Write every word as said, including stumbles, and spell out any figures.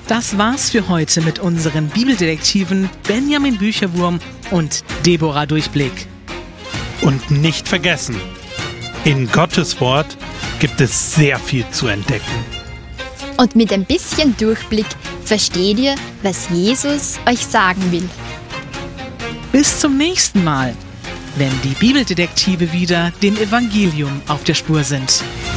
Das war's für heute mit unseren Bibeldetektiven Benjamin Bücherwurm und Deborah Durchblick. Und nicht vergessen, in Gottes Wort gibt es sehr viel zu entdecken. Und mit ein bisschen Durchblick versteht ihr, was Jesus euch sagen will. Bis zum nächsten Mal, wenn die Bibeldetektive wieder dem Evangelium auf der Spur sind.